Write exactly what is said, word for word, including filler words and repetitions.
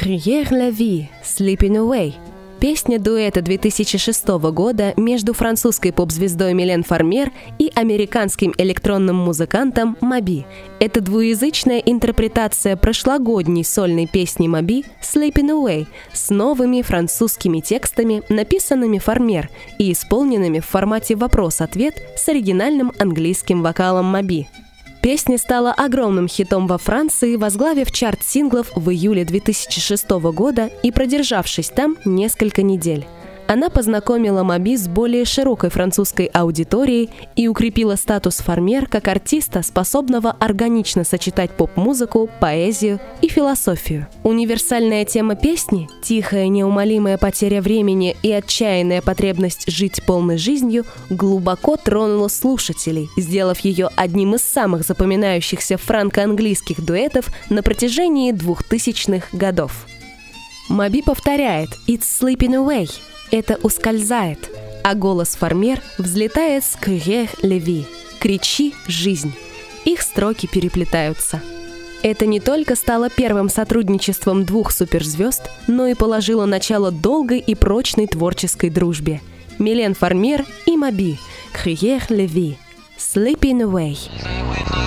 Crier la vie, Sleeping Away. Песня дуэта две тысячи шестого года между французской поп-звездой Милен Фармер и американским электронным музыкантом Моби. Это двуязычная интерпретация прошлогодней сольной песни Моби «Sleeping Away» с новыми французскими текстами, написанными Фармер и исполненными в формате вопрос-ответ с оригинальным английским вокалом Моби. Песня стала огромным хитом во Франции, возглавив чарт синглов в июле две тысячи шестого года и продержавшись там несколько недель. Она познакомила Моби с более широкой французской аудиторией и укрепила статус Фармер как артиста, способного органично сочетать поп-музыку, поэзию и философию. Универсальная тема песни – тихая, неумолимая потеря времени и отчаянная потребность жить полной жизнью – глубоко тронула слушателей, сделав ее одним из самых запоминающихся франко-английских дуэтов на протяжении двухтысячных годов. Моби повторяет «It's sleeping away». Это ускользает, а голос Фармер взлетает с «Crier la vie» – «Кричи, жизнь». Их строки переплетаются. Это не только стало первым сотрудничеством двух суперзвезд, но и положило начало долгой и прочной творческой дружбе. Милен Фармер и Моби – «Crier la vie» – «Sleeping away».